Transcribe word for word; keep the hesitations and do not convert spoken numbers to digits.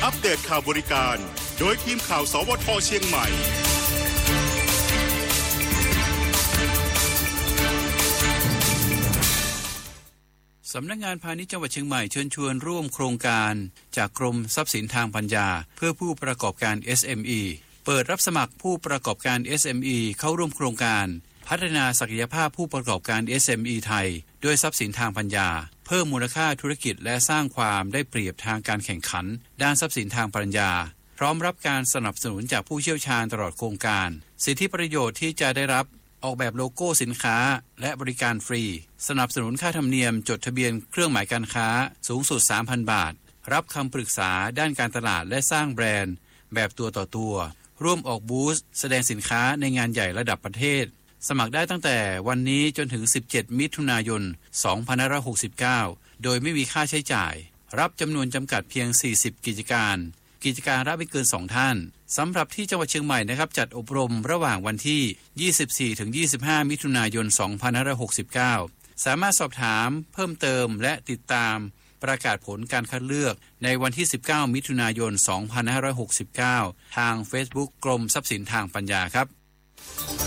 อัปเดตข่าวบริการโดยทีมข่าวสวทเชียงใหม่สำนักงานพาณิชย์จังหวัดเชียงใหม่เชิญชวนร่วมโครงการจากกรมทรัพย์สินทางปัญญาเพื่อผู้ประกอบการ เอส เอ็ม อี เปิดรับสมัครผู้ประกอบการ เอส เอ็ม อี เข้าร่วมโครงการพัฒนาศักยภาพผู้ประกอบการ เอส เอ็ม อี ไทยด้วยทรัพย์สินทางปัญญาเพิ่มมูลค่าธุรกิจและสร้างความได้เปรียบทางการแข่งขันด้านทรัพย์สินทางปัญญาพร้อมรับการสนับสนุนจากผู้เชี่ยวชาญตลอดโครงการสิทธิประโยชน์ที่จะได้รับออกแบบโลโก้สินค้าและบริการฟรีสนับสนุนค่าธรรมเนียมจดทะเบียนเครื่องหมายการค้าสูงสุด สามพัน บาทรับคำปรึกษาด้านการตลาดและสร้างแบรนด์แบบตัวต่อตัวร่วมออกบูธแสดงสินค้าในงานใหญ่ระดับประเทศสมัครได้ตั้งแต่วันนี้จนถึงสิบเจ็ดมิถุนายนสองพันห้าร้อยหกสิบเก้าโดยไม่มีค่าใช้จ่ายรับจำนวนจำกัดเพียงสี่สิบกิจการกิจการรับไม่เกินสองท่านสำหรับที่จังหวัดเชียงใหม่นะครับจัดอบรมระหว่างวันที่ยี่สิบสี่ถึงยี่สิบห้ามิถุนายนสองพันห้าร้อยหกสิบเก้าสามารถสอบถามเพิ่มเติมและติดตามประกาศผลการคัดเลือกในวันที่สิบเก้ามิถุนายนสองพันห้าร้อยหกสิบเก้าทาง Facebook กรมทรัพย์สินทางปัญญาครับ